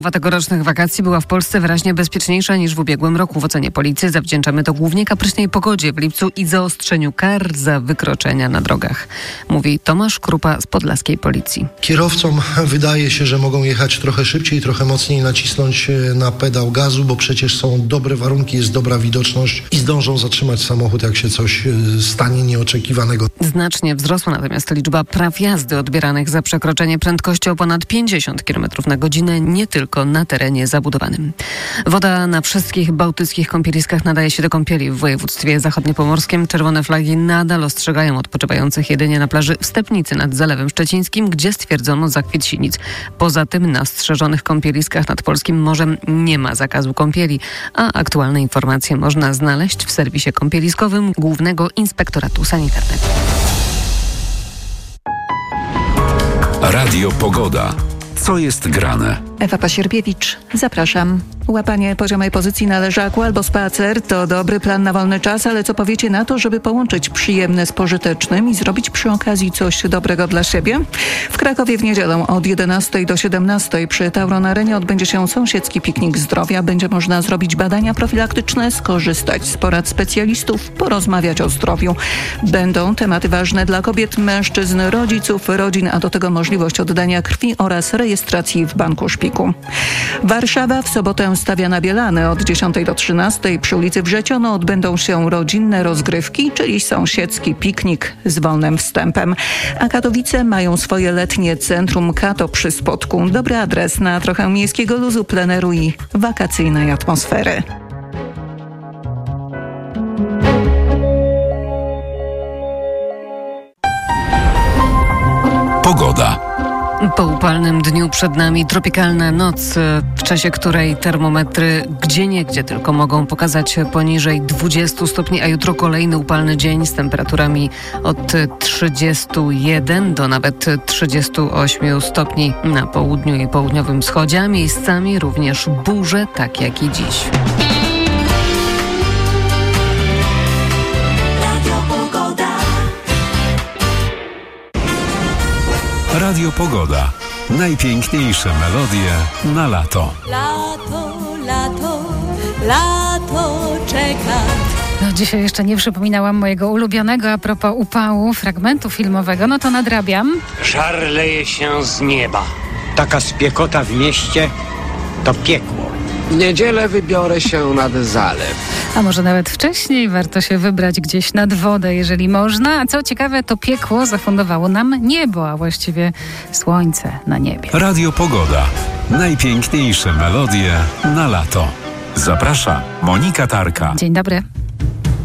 Tegorocznych wakacji była w Polsce wyraźnie bezpieczniejsza niż w ubiegłym roku. W ocenie policji zawdzięczamy to głównie kapryśnej pogodzie w lipcu i zaostrzeniu kar za wykroczenia na drogach, mówi Tomasz Krupa z podlaskiej policji. Kierowcom wydaje się, że mogą jechać trochę szybciej, trochę mocniej nacisnąć na pedał gazu, bo przecież są dobre warunki, jest dobra widoczność i zdążą zatrzymać samochód, jak się coś stanie nieoczekiwanego. Znacznie wzrosła natomiast liczba praw jazdy odbieranych za przekroczenie prędkości o ponad 50 km na godzinę, nie tylko na terenie zabudowanym. Woda na wszystkich bałtyckich kąpieliskach nadaje się do kąpieli. W województwie zachodniopomorskim czerwone flagi nadal ostrzegają odpoczywających jedynie na plaży w Stepnicy nad Zalewem Szczecińskim, gdzie stwierdzono zakwit sinic. Poza tym na strzeżonych kąpieliskach nad polskim morzem nie ma zakazu kąpieli, a aktualne informacje można znaleźć w serwisie kąpieliskowym Głównego Inspektoratu Sanitarnego. Radio Pogoda. Co jest grane? Ewa Pasierbiewicz, zapraszam. Łapanie poziomej pozycji na leżaku albo spacer to dobry plan na wolny czas, ale co powiecie na to, żeby połączyć przyjemne z pożytecznym i zrobić przy okazji coś dobrego dla siebie? W Krakowie w niedzielę od 11 do 17 przy Tauron Arenie odbędzie się sąsiedzki piknik zdrowia. Będzie można zrobić badania profilaktyczne, skorzystać z porad specjalistów, porozmawiać o zdrowiu. Będą tematy ważne dla kobiet, mężczyzn, rodziców, rodzin, a do tego możliwość oddania krwi oraz rejestracji w Banku Szpiku. Warszawa w sobotę stawia na Bielany. Od 10 do 13 przy ulicy Wrzeciono odbędą się rodzinne rozgrywki, czyli sąsiedzki piknik z wolnym wstępem. A Katowice mają swoje letnie centrum Kato przy Spodku. Dobry adres na trochę miejskiego luzu, pleneru i wakacyjnej atmosfery. Pogoda. Po upalnym dniu przed nami tropikalna noc, w czasie której termometry gdzieniegdzie tylko mogą pokazać poniżej 20 stopni, a jutro kolejny upalny dzień z temperaturami od 31 do nawet 38 stopni na południu i południowym wschodzie, a miejscami również burze, tak jak i dziś. Radio Pogoda. Najpiękniejsze melodie na lato. Lato, lato, lato czeka. No, dzisiaj jeszcze nie przypominałam mojego ulubionego a propos upału fragmentu filmowego, no to nadrabiam. Żar leje się z nieba. Taka spiekota w mieście to piekło. W niedzielę wybiorę się nad zalew. A może nawet wcześniej warto się wybrać gdzieś nad wodę, jeżeli można. A co ciekawe, to piekło zafundowało nam niebo, a właściwie słońce na niebie. Radio Pogoda. Najpiękniejsze melodie na lato. Zaprasza Monika Tarka. Dzień dobry.